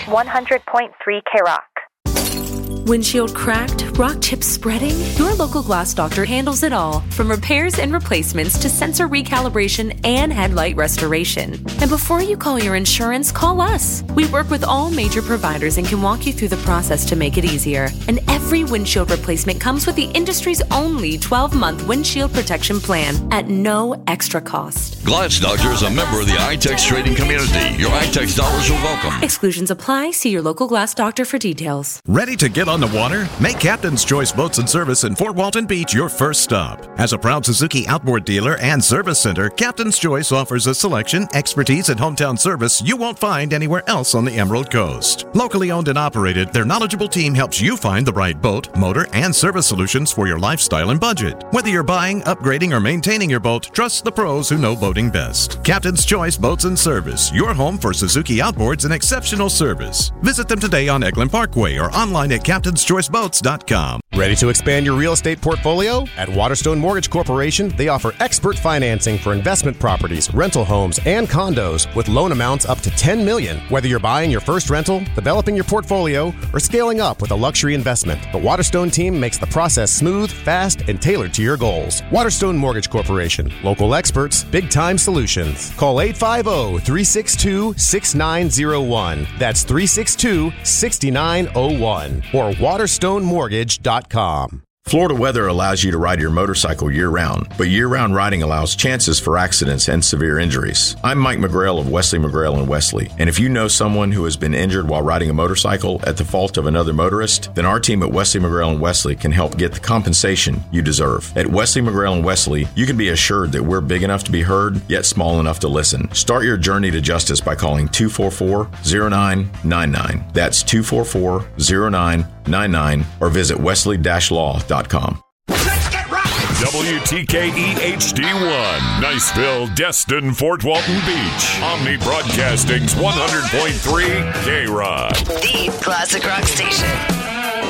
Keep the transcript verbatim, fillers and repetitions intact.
one hundred point three K-Rock. Windshield cracked, rock chips spreading? Your local glass doctor handles it all, from repairs and replacements to sensor recalibration and headlight restoration. And before you call your insurance, call us. We work with all major providers and can walk you through the process to make it easier. And every windshield replacement comes with the industry's only twelve-month windshield protection plan at no extra cost. Glass Doctor is a member of the iTex trading community. Your iTex dollars are welcome. Exclusions apply. See your local glass doctor for details. Ready to get on the water? Make Captain's Choice Boats and Service in Fort Walton Beach your first stop. As a proud Suzuki outboard dealer and service center, Captain's Choice offers a selection, expertise, and hometown service you won't find anywhere else on the Emerald Coast. Locally owned and operated, their knowledgeable team helps you find the right boat, motor, and service solutions for your lifestyle and budget. Whether you're buying, upgrading, or maintaining your boat, trust the pros who know boating best. Captain's Choice Boats and Service, your home for Suzuki outboards and exceptional service. Visit them today on Eglin Parkway or online at captains choice boats dot com. Ready to expand your real estate portfolio? At Waterstone Mortgage Corporation, they offer expert financing for investment properties, rental homes, and condos with loan amounts up to ten million dollars. Whether you're buying your first rental, developing your portfolio, or scaling up with a luxury investment, the Waterstone team makes the process smooth, fast, and tailored to your goals. Waterstone Mortgage Corporation. Local experts, big-time solutions. Call eight five zero, three six two, six nine zero one. That's three six two, six nine zero one. Or waterstone mortgage dot com. Florida weather allows you to ride your motorcycle year-round, but year-round riding allows chances for accidents and severe injuries. I'm Mike McGrail of Wesley McGrail and Wesley, and if you know someone who has been injured while riding a motorcycle at the fault of another motorist, then our team at Wesley McGrail and Wesley can help get the compensation you deserve. At Wesley McGrail and Wesley, you can be assured that we're big enough to be heard, yet small enough to listen. Start your journey to justice by calling two four four, zero nine nine nine. That's two four four, zero nine nine nine, or visit wesley dash law dot com. W T K E H D one, Niceville, Destin, Fort Walton Beach. Omni Broadcasting's one hundred point three K-Rock. The classic rock station.